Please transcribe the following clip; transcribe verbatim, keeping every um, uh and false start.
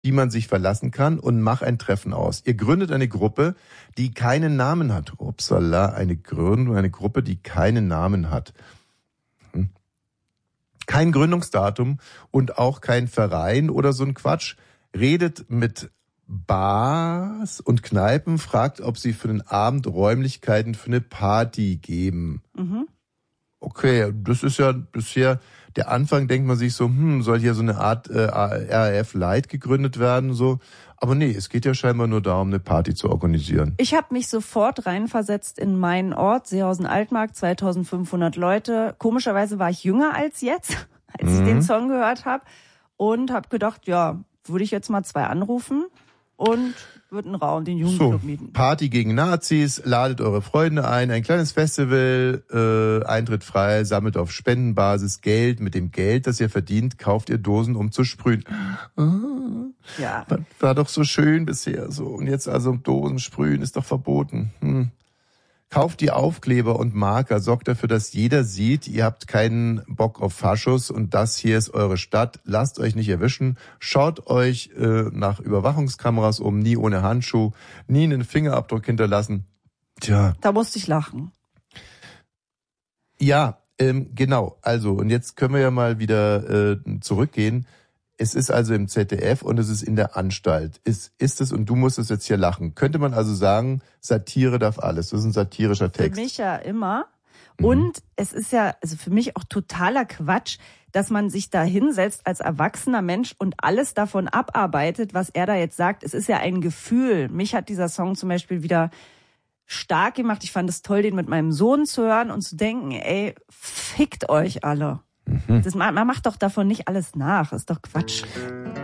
die man sich verlassen kann und mach ein Treffen aus. Ihr gründet eine Gruppe, die keinen Namen hat. Upsala, eine Gründung, eine Gruppe, die keinen Namen hat. Hm. Kein Gründungsdatum und auch kein Verein oder so ein Quatsch. Redet mit Bars und Kneipen, fragt, ob sie für den Abend Räumlichkeiten für eine Party geben. Mhm. Okay, das ist ja bisher der Anfang, denkt man sich so, hm, soll hier so eine Art äh, R A F Light gegründet werden, so. Aber nee, es geht ja scheinbar nur darum, eine Party zu organisieren. Ich habe mich sofort reinversetzt in meinen Ort, Seehausen-Altmark, zweitausendfünfhundert Leute. Komischerweise war ich jünger als jetzt, als mhm. ich den Song gehört habe. Und habe gedacht, ja, würde ich jetzt mal zwei anrufen und wird einen Raum, den Jugendclub so, mieten. Party gegen Nazis, ladet eure Freunde ein, ein kleines Festival, äh, Eintritt frei, sammelt auf Spendenbasis Geld. Mit dem Geld, das ihr verdient, kauft ihr Dosen, um zu sprühen. Ja. War, war doch so schön bisher so. Und jetzt also Dosen sprühen ist doch verboten. Hm. Kauft die Aufkleber und Marker, sorgt dafür, dass jeder sieht, ihr habt keinen Bock auf Faschos und das hier ist eure Stadt. Lasst euch nicht erwischen. Schaut euch äh, nach Überwachungskameras um, nie ohne Handschuh, nie einen Fingerabdruck hinterlassen. Tja. Da musste ich lachen. Ja, ähm, genau. Also, und jetzt können wir ja mal wieder äh, zurückgehen. Es ist also im Z D F und es ist in der Anstalt. Ist, ist es, und du musst es jetzt hier lachen. Könnte man also sagen, Satire darf alles. Das ist ein satirischer Text. Für mich ja immer. Mhm. Und es ist ja also für mich auch totaler Quatsch, dass man sich da hinsetzt als erwachsener Mensch und alles davon abarbeitet, was er da jetzt sagt. Es ist ja ein Gefühl. Mich hat dieser Song zum Beispiel wieder stark gemacht. Ich fand es toll, den mit meinem Sohn zu hören und zu denken, ey, fickt euch alle. Das, man macht doch davon nicht alles nach, ist doch Quatsch.